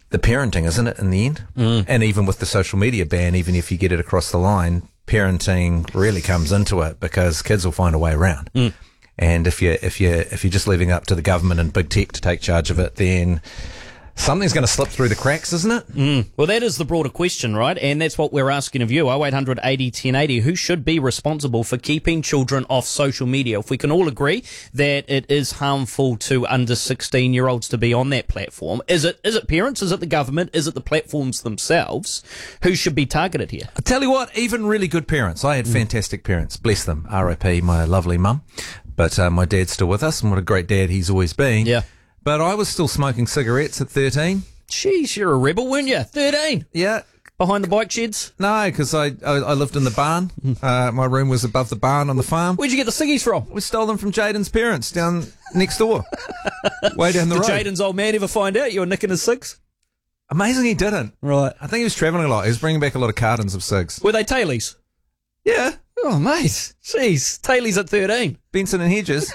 the parenting, isn't it, in the end? And even with the social media ban, even if you get it across the line, parenting really comes into it because kids will find a way around. And if you're just leaving it up to the government and big tech to take charge of it, then something's going to slip through the cracks, isn't it? Well, that is the broader question, right? And that's what we're asking of you. 0800 80 1080. Who should be responsible for keeping children off social media? If we can all agree that it is harmful to under 16-year-olds to be on that platform, is it parents? Is it the government? Is it the platforms themselves? Who should be targeted here? I tell you what, even really good parents. I had fantastic parents. Bless them. R.I.P. my lovely mum. But my dad's still with us, and what a great dad he's always been. Yeah. But I was still smoking cigarettes at 13. Jeez, you're a rebel, weren't you? 13. Yeah. Behind the bike sheds? No, because I lived in the barn. My room was above the barn on the farm. Where'd you get the ciggies from? We stole them from Jaden's parents down next door. Way down the road. Did Jaden's old man ever find out you were nicking his cigs? Amazing he didn't. Right. I think he was travelling a lot. He was bringing back a lot of cartons of cigs. Were they tailies? Yeah. Oh, mate. Jeez. Tailies at 13. Benson and Hedges.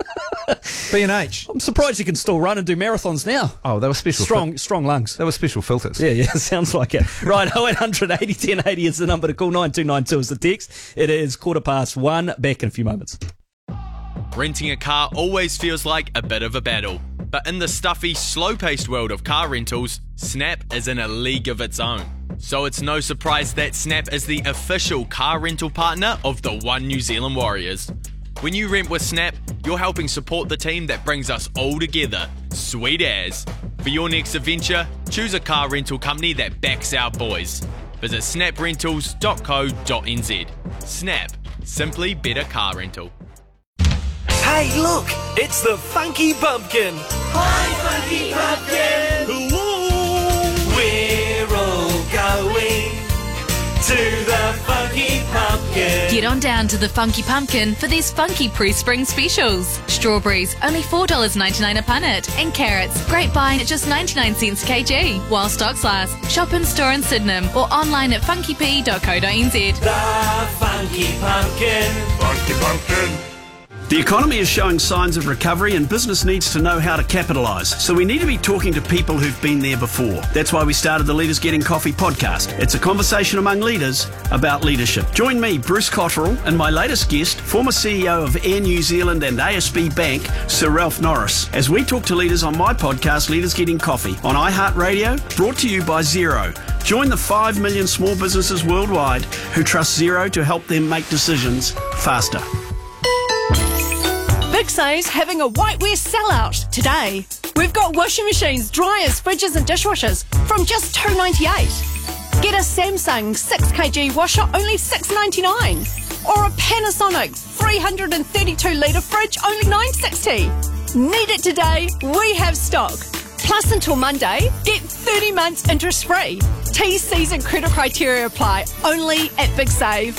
B&H. I'm surprised you can still run and do marathons now. Oh, they were special. Strong lungs. They were special filters. Yeah, sounds like it. Right, 0800 80 1080 is the number to call. 9292 is the text. It is 1:15. Back in a few moments. Renting a car always feels like a bit of a battle. But in the stuffy, slow-paced world of car rentals, Snap is in a league of its own. So it's no surprise that Snap is the official car rental partner of the One New Zealand Warriors. When you rent with Snap, you're helping support the team that brings us all together. Sweet as. For your next adventure, choose a car rental company that backs our boys. Visit snaprentals.co.nz. Snap. Simply better car rental. Hey, look! It's the Funky Pumpkin! Hi, Funky Pumpkin! We're all going to the Funky Pumpkin. Get on down to the Funky Pumpkin for these funky pre-spring specials. Strawberries, only $4.99 a punnet. And carrots, great buying at just 99 cents a kg. While stocks last, shop in store in Sydenham or online at funkyp.co.nz. The Funky Pumpkin. Funky Pumpkin! The economy is showing signs of recovery and business needs to know how to capitalise. So we need to be talking to people who've been there before. That's why we started the Leaders Getting Coffee podcast. It's a conversation among leaders about leadership. Join me, Bruce Cotterill, and my latest guest, former CEO of Air New Zealand and ASB Bank, Sir Ralph Norris, as we talk to leaders on my podcast, Leaders Getting Coffee, on iHeartRadio, brought to you by Xero. Join the 5 million small businesses worldwide who trust Xero to help them make decisions faster. Big Save's having a whiteware sellout today. We've got washing machines, dryers, fridges and dishwashers from just $2.98. Get a Samsung 6kg washer, only $6.99. Or a Panasonic 332-litre fridge, only $9.60. Need it today? We have stock. Plus, until Monday, get 30 months interest-free. T, Cs and credit criteria apply, only at Big Save.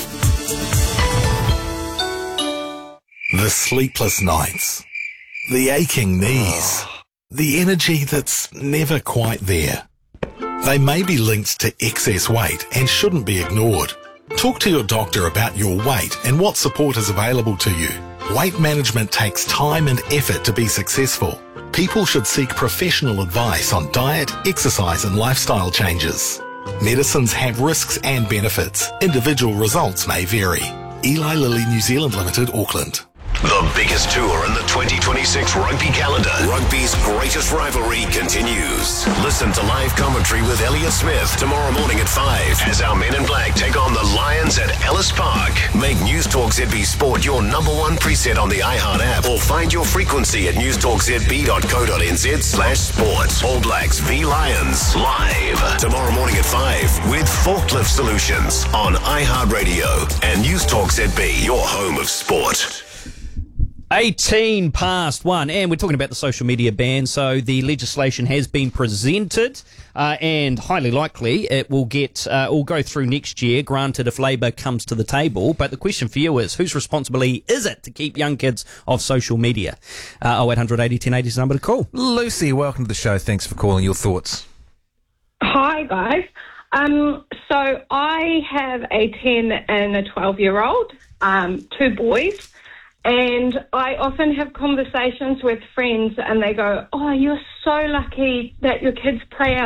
The sleepless nights, the aching knees, the energy that's never quite there. They may be linked to excess weight and shouldn't be ignored. Talk to your doctor about your weight and what support is available to you. Weight management takes time and effort to be successful. People should seek professional advice on diet, exercise and lifestyle changes. Medicines have risks and benefits. Individual results may vary. Eli Lilly New Zealand Limited, Auckland. The biggest tour in the 2026 rugby calendar. Rugby's greatest rivalry continues. Listen to live commentary with Elliot Smith tomorrow morning at 5 as our men in black take on the Lions at Ellis Park. Make News Talk ZB Sport your number one preset on the iHeart app or find your frequency at newstalkzb.co.nz/sports. All Blacks v Lions live tomorrow morning at 5 with Forklift Solutions on iHeart Radio and News Talk ZB, your home of sport. 18 past 1, and we're talking about the social media ban. So the legislation has been presented, and highly likely it will go through next year, granted if Labour comes to the table. But the question for you is, whose responsibility is it to keep young kids off social media? 0800 80 1080 is the number to call. Lucy, welcome to the show. Thanks for calling. Your thoughts? Hi, guys. So I have a 10 and a 12-year-old, two boys. And I often have conversations with friends and they go, oh, you're so lucky that your kids play